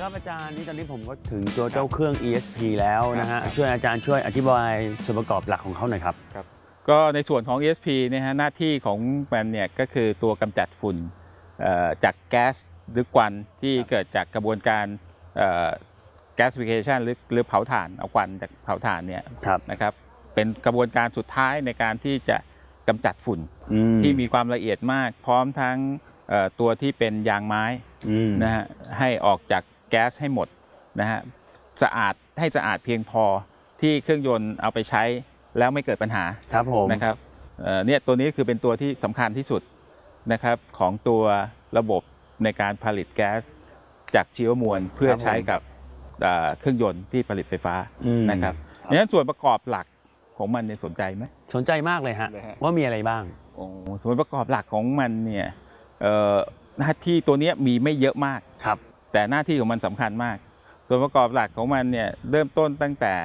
ครับอาจารย์นี่ตอนนี้ผมก็ถึงตัวเจ้าเครื่อง ESP แล้วนะฮะช่วยอาจารย์ช่วยอธิบายส่วนประกอบหลักของเขาหน่อยครับก็ในส่วนของ ESP เนี่ยฮะหน้าที่ของมันเนี่ยก็คือตัวกำจัดฝุ่นจากแก๊สหรือควันที่เกิดจากกระบวนการgasification หรือเผาถ่านเอาควันจากเผาถ่านเนี่ยนะครับเป็นกระบวนการสุดท้ายในการที่จะกำจัดฝุ่นที่มีความละเอียดมากพร้อมทั้งตัวที่เป็นยางไม้นะฮะให้ออกจากแก๊สให้หมดนะฮะสะอาดให้สะอาดเพียงพอที่เครื่องยนต์เอาไปใช้แล้วไม่เกิดปัญหาครับผมนะครับเนี่ยตัวนี้คือเป็นตัวที่สำคัญที่สุดนะครับของตัวระบบในการผลิตแก๊สจากชีวมวลเพื่อใช้กับเครื่องยนต์ที่ผลิตไฟฟ้านะครับดังนั้นส่วนประกอบหลักของมันเนี่ยสนใจไหมสนใจมากเลยฮะว่ามีอะไรบ้างส่วนประกอบหลักของมันเนี่ยหน้าที่ตัวนี้มีไม่เยอะมากครับแต่หน้าที่ของมันสำคัญมากส่วนประกอบหลักของมันเนี่ยเริ่มต้นตั้งแต่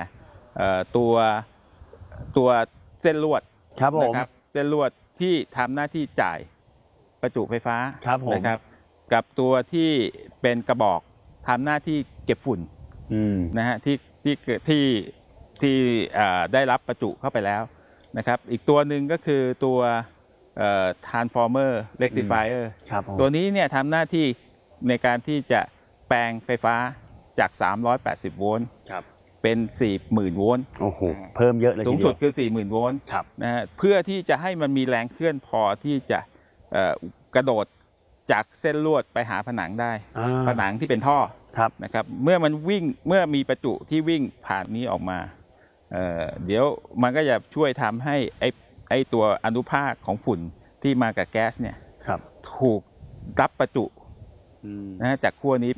ตัวเส้นลวดนะครับเส้นลวดที่ทำหน้าที่จ่ายประจุไฟฟ้านะครับกับตัวที่เป็นกระบอกทำหน้าที่เก็บฝุ่นนะฮะที่ได้รับประจุเข้าไปแล้วนะครับอีกตัวหนึ่งก็คือตัว transformer rectifier ตัวนี้เนี่ยทำหน้าที่ในการที่จะแปลงไฟฟ้าจาก380โวลต์เป็น 40,000 โวลต์โอ้โหเพิ่มเยอะเลยสูงสุดคือ 40,000 โวลต์นะฮะเพื่อที่จะให้มันมีแรงเคลื่อนพอที่จะกระโดดจากเส้นลวดไปหาผนังได้ผนังที่เป็นท่อนะครับเมื่อมีประจุที่วิ่งผ่านนี้ออกมาเดี๋ยวมันก็จะช่วยทำให้ไอตัวอนุภาคของฝุ่นที่มากับแก๊สเนี่ยถูกรับประจุนะฮะจากขั้วนี้